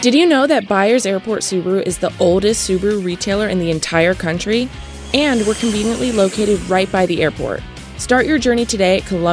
Did you know that Byers Airport Subaru is the oldest Subaru retailer in the entire country? And we're conveniently located right by the airport. Start your journey today at Columbia